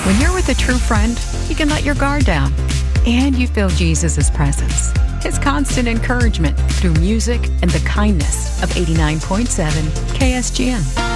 When you're with a true friend, you can let your guard down. And you feel Jesus' presence, His constant encouragement through music and the kindness of 89.7 KSGN.